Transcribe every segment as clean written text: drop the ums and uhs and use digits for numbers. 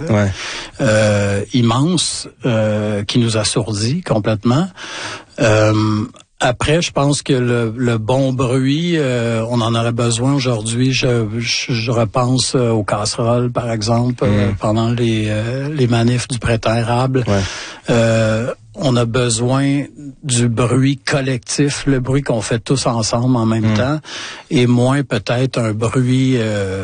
immense qui nous assourdit complètement. Après, je pense que le bon bruit, on en aurait besoin aujourd'hui. Je repense aux casseroles, par exemple, pendant les manifs du printemps érable. On a besoin du bruit collectif, le bruit qu'on fait tous ensemble en même temps, et moins peut-être un bruit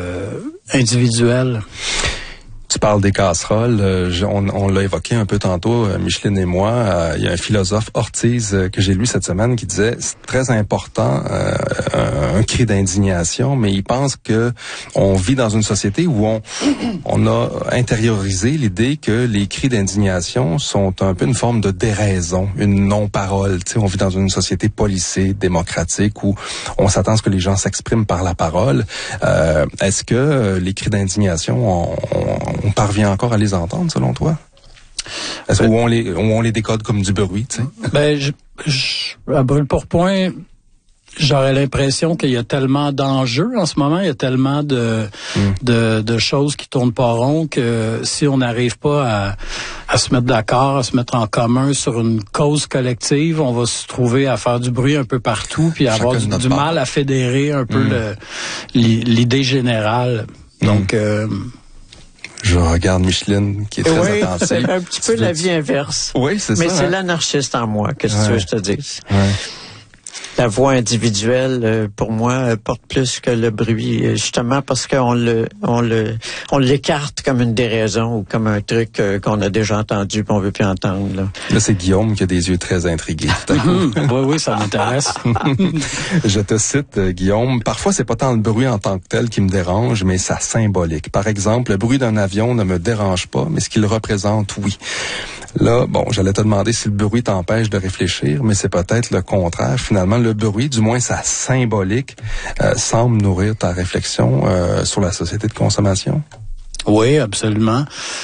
individuel. Tu parles des casseroles, on l'a évoqué un peu tantôt, Micheline et moi. Il y a un philosophe, Ortiz, que j'ai lu cette semaine, qui disait c'est très important un cri d'indignation, mais il pense que on vit dans une société où on a intériorisé l'idée que les cris d'indignation sont un peu une forme de déraison, une non-parole. Tu sais, on vit dans une société policée, démocratique, où on s'attend à ce que les gens s'expriment par la parole. Est-ce que les cris d'indignation, on parvient encore à les entendre, selon toi? Est-ce où on les décode comme du bruit, tu sais? À brûle-pourpoint, j'aurais l'impression qu'il y a tellement d'enjeux en ce moment, il y a tellement de choses qui tournent pas rond que si on n'arrive pas à se mettre d'accord, à se mettre en commun sur une cause collective, on va se trouver à faire du bruit un peu partout puis avoir du mal à fédérer un peu l'idée générale. Donc... Je regarde Micheline qui est très attentive. C'est un petit peu la vie inverse. Oui, c'est ça. Mais c'est l'anarchiste en moi, que tu veux que je te dise. La voix individuelle, pour moi, porte plus que le bruit, justement parce qu'on on l'écarte comme une déraison ou comme un truc qu'on a déjà entendu qu'on veut plus entendre. Là, c'est Guillaume qui a des yeux très intrigués. Oui, ça m'intéresse. Je te cite, Guillaume. Parfois, c'est pas tant le bruit en tant que tel qui me dérange, mais sa symbolique. Par exemple, le bruit d'un avion ne me dérange pas, mais ce qu'il représente, oui. Là, j'allais te demander si le bruit t'empêche de réfléchir, mais c'est peut-être le contraire. Finalement, le bruit, du moins sa symbolique, semble nourrir ta réflexion sur la société de consommation. Oui, absolument.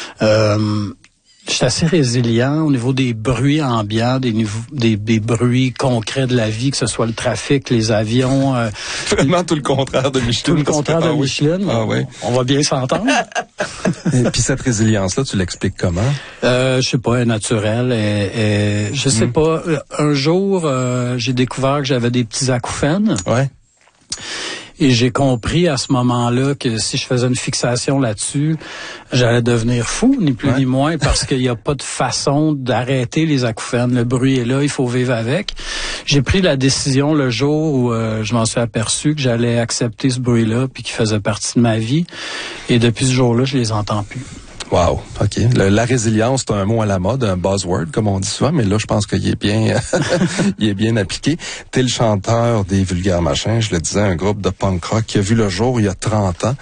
Je suis assez résilient au niveau des bruits ambiants, des bruits concrets de la vie, que ce soit le trafic, les avions. Vraiment tout le contraire de Micheline. Tout le contraire de Micheline. On va bien s'entendre. Et puis cette résilience-là, tu l'expliques comment? Je sais pas, naturelle. Et je sais pas. Un jour, j'ai découvert que j'avais des petits acouphènes. Ouais. Et j'ai compris à ce moment-là que si je faisais une fixation là-dessus, j'allais devenir fou, ni plus ni moins, parce qu'il n'y a pas de façon d'arrêter les acouphènes. Le bruit est là, il faut vivre avec. J'ai pris la décision le jour où je m'en suis aperçu que j'allais accepter ce bruit-là, puis qu'il faisait partie de ma vie. Et depuis ce jour-là, je les entends plus. Wow, OK. La résilience, c'est un mot à la mode, un buzzword, comme on dit souvent, mais là, je pense qu'il est bien, il est bien appliqué. T'es le chanteur des Vulgaires Machins, je le disais, un groupe de punk rock qui a vu le jour il y a 30 ans.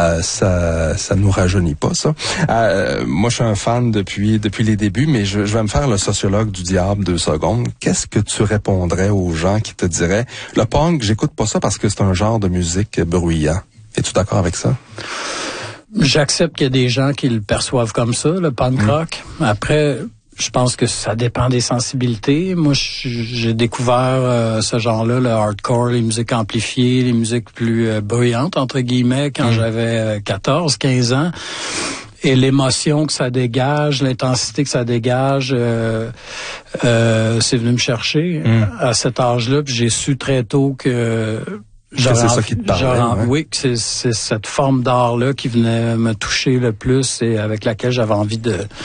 Ça nous rajeunit pas, ça. Moi, je suis un fan depuis les débuts, mais je vais me faire le sociologue du diable 2 secondes. Qu'est-ce que tu répondrais aux gens qui te diraient, le punk, j'écoute pas ça parce que c'est un genre de musique bruyant. Es-tu d'accord avec ça? J'accepte qu'il y a des gens qui le perçoivent comme ça, le punk rock. Après, je pense que ça dépend des sensibilités. Moi, j'ai découvert ce genre-là, le hardcore, les musiques amplifiées, les musiques plus bruyantes, entre guillemets, quand j'avais 14, 15 ans. Et l'émotion que ça dégage, l'intensité que ça dégage, c'est venu me chercher à cet âge-là. Puis j'ai su très tôt que... c'est ça qui te parlait. Oui, que c'est cette forme d'art-là qui venait me toucher le plus et avec laquelle j'avais envie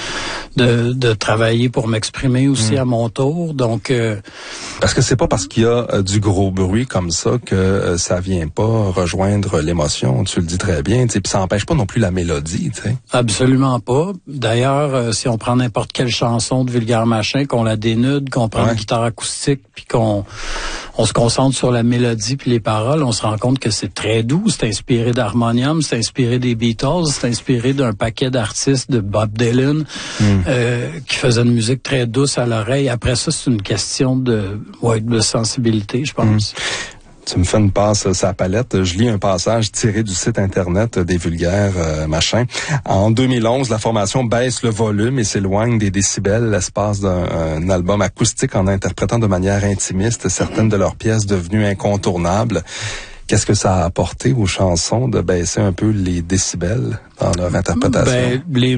de travailler pour m'exprimer aussi à mon tour. Donc, parce que c'est pas parce qu'il y a du gros bruit comme ça que ça vient pas rejoindre l'émotion. Tu le dis très bien. Puis ça empêche pas non plus la mélodie. T'sais. Absolument pas. D'ailleurs, si on prend n'importe quelle chanson de Vulgaires Machins, qu'on la dénude, qu'on prend une guitare acoustique, puis qu'on se concentre sur la mélodie puis les paroles, on se rend compte que c'est très doux. C'est inspiré d'harmonium, c'est inspiré des Beatles, c'est inspiré d'un paquet d'artistes de Bob Dylan qui faisaient une musique très douce à l'oreille. Après ça, c'est une question de sensibilité, je pense. Tu me fais une passe sur la palette. Je lis un passage tiré du site Internet des Vulgaires Machins. En 2011, la formation baisse le volume et s'éloigne des décibels l'espace d'un album acoustique en interprétant de manière intimiste certaines de leurs pièces devenues incontournables. Qu'est-ce que ça a apporté aux chansons de baisser un peu les décibels dans leur interprétation? Les